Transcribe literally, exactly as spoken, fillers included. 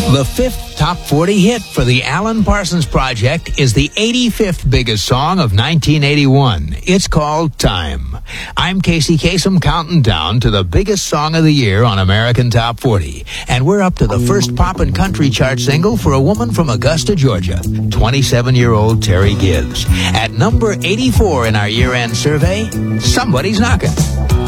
The fifth top forty hit for the Alan Parsons Project is the eighty-fifth biggest song of nineteen eighty-one. It's called Time. I'm Casey Kasem, counting down to the biggest song of the year on American Top forty. And we're up to the first pop and country chart single for a woman from Augusta, Georgia, twenty-seven-year-old Terry Gibbs. At number eighty-four in our year-end survey, Somebody's Knocking.